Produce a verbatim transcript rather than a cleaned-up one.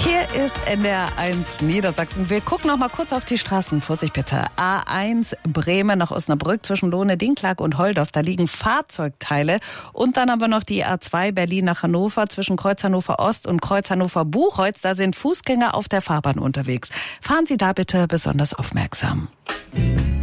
Hier ist N D R eins Niedersachsen. Wir gucken noch mal kurz auf die Straßen. Vorsicht bitte. A eins Bremen nach Osnabrück zwischen Lohne, Dinklage und Holdorf. Da liegen Fahrzeugteile. Und dann haben wir noch die A zwei Berlin nach Hannover zwischen Kreuz Hannover Ost und Kreuz Hannover Buchholz. Da sind Fußgänger auf der Fahrbahn unterwegs. Fahren Sie da bitte besonders aufmerksam.